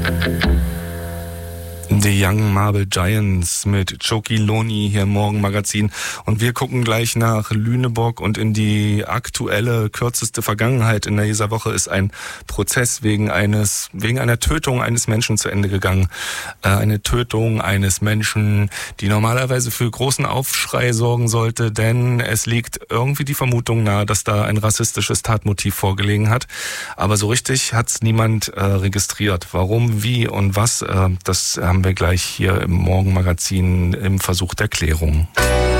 Die Young Marble Giants mit Choki Loni hier im Morgenmagazin. Und wir gucken gleich nach Lüneburg und in die aktuelle, kürzeste Vergangenheit. In dieser Woche ist ein Prozess wegen einer Tötung eines Menschen zu Ende gegangen. Eine Tötung eines Menschen, die normalerweise für großen Aufschrei sorgen sollte, denn es liegt irgendwie die Vermutung nahe, dass da ein rassistisches Tatmotiv vorgelegen hat. Aber so richtig hat's niemand registriert. Warum, wie und was, das haben wir gleich hier im Morgenmagazin im Versuch der Klärung.